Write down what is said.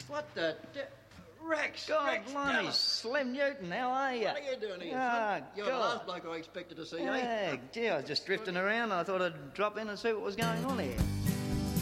What the... Rex! God, Rex, blimey, tell us. Slim Newton, how are you? What are you doing here, Ah, son? You're the God. last bloke I expected to see, eh? Yeah, gee, I was just drifting around. I thought I'd drop in and see what was going on here.